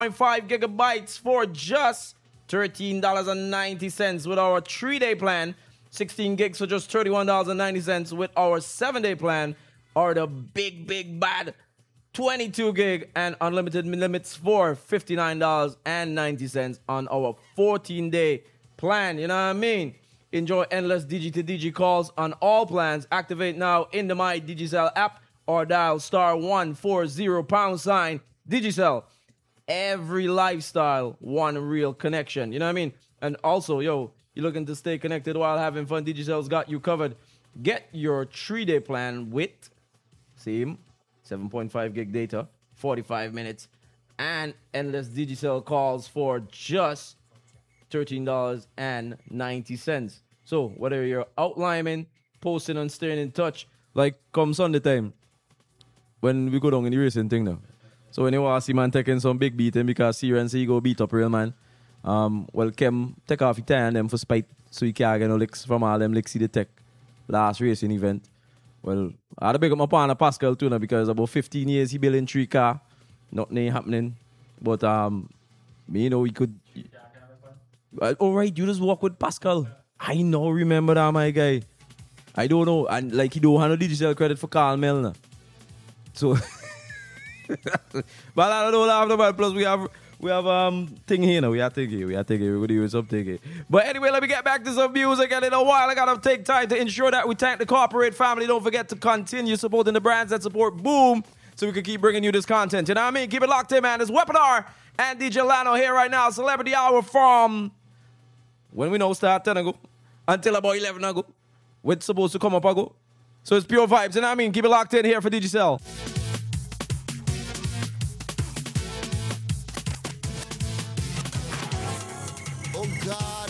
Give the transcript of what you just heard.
5 gigabytes for just $13.90 with our 3-day plan. 16 gigs for just $31.90 with our 7-day plan. Or the big bad 22 gig and unlimited limits for $59.90 on our 14-day plan. You know what I mean? Enjoy endless Digi to Digi calls on all plans. Activate now in the My Digicel app or dial *140 # Digicel. Every lifestyle, one real connection. You know what I mean? And also, you're looking to stay connected while having fun. Digicel's got you covered. Get your 3-day plan with 7.5 gig data, 45 minutes, and endless Digicel calls for just $13.90. So whether you're outlining, posting, and staying in touch, like come Sunday time, when we go down in the racing thing now. So when you want to see man taking some big beating because CRNC go beat up real man, Kem take off your tie and them for spite so you can't get no licks from all them licks he tech last racing event. Well, I had to big up my partner Pascal too now because about 15 years he building 3 car, nothing ain't happening. But we could. All right, you just walk with Pascal. I know, remember that my guy. I don't know, and like he don't have no digital credit for Carl Mellner. So, but I don't have no. Plus we have thing here now. We have thing here. We're doing something here. But anyway, let me get back to some music. And in a while, I gotta take time to ensure that we thank the corporate family. Don't forget to continue supporting the brands that support Boom, so we can keep bringing you this content. You know what I mean? Keep it locked in, man. It's Weaponar and DJ Lano here right now. Celebrity Hour from when we know start 10 ago until about 11 ago. We're supposed to come up ago. So it's pure vibes. You know what I mean? Keep it locked in here for Digicel. Oh God,